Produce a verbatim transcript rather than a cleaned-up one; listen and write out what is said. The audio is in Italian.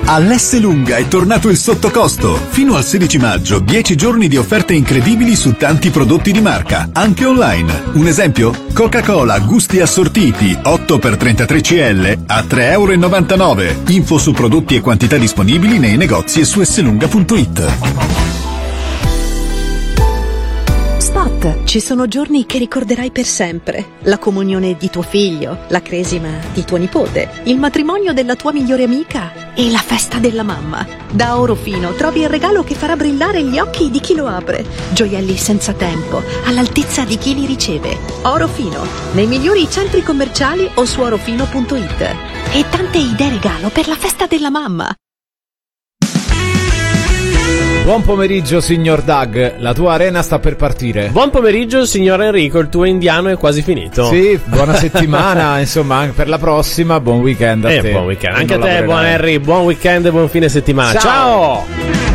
All'Esselunga è tornato il sottocosto. Fino al sedici maggio, dieci giorni di offerte incredibili su tanti prodotti di marca, anche online. Un esempio? Coca-Cola gusti assortiti otto per trentatré centilitri a tre e novantanove euro. Info su prodotti e quantità disponibili nei negozi e su esselunga punto it. Spot, ci sono giorni che ricorderai per sempre. La comunione di tuo figlio, la cresima di tuo nipote, il matrimonio della tua migliore amica e la festa della mamma. Da Orofino trovi il regalo che farà brillare gli occhi di chi lo apre. Gioielli senza tempo, all'altezza di chi li riceve. Orofino, nei migliori centri commerciali o su orofino punto it. E tante idee regalo per la festa della mamma. Buon pomeriggio signor Doug, la tua arena sta per partire. Buon pomeriggio signor Enrico, il tuo indiano è quasi finito. Sì, buona settimana, insomma anche per la prossima, buon weekend a eh, te. Buon weekend, anche a te buon Henry, buon weekend e buon fine settimana. Ciao! Ciao!